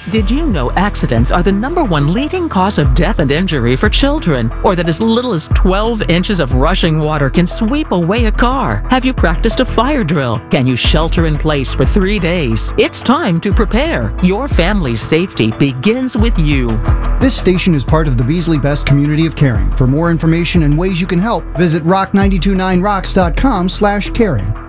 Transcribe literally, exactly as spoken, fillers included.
Did you know accidents are the number one leading cause of death and injury for children? Or that as little as twelve inches of rushing water can sweep away a car? Have you practiced a fire drill? Can you shelter in place for three days? It's time to prepare. Your family's safety begins with you. This station is part of the Beasley Best community of caring. For more information and ways you can help, visit rock nine two nine rocks dot com slash caring.